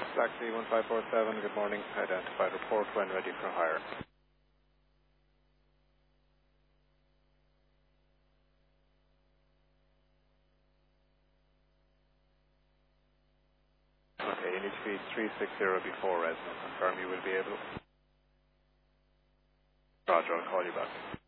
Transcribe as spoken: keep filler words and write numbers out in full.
Taxi one five four seven, good morning. Identified, report when ready for hire. Okay, you need to be three six zero before resident. Confirm you will be able. Roger, I'll call you back.